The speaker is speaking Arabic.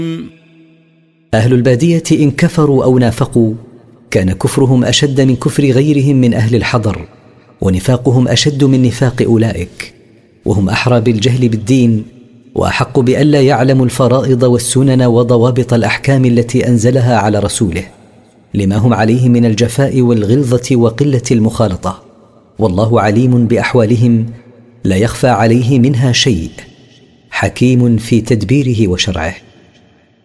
أهل البادية إن كفروا أو نافقوا كان كفرهم أشد من كفر غيرهم من أهل الحضر، ونفاقهم أشد من نفاق أولئك، وهم أحرى بالجهل بالدين وأحق بألا يعلموا الفرائض والسنن وضوابط الأحكام التي أنزلها على رسوله، لما هم عليه من الجفاء والغلظة وقلة المخالطة، والله عليم بأحوالهم لا يخفى عليه منها شيء، حكيم في تدبيره وشرعه.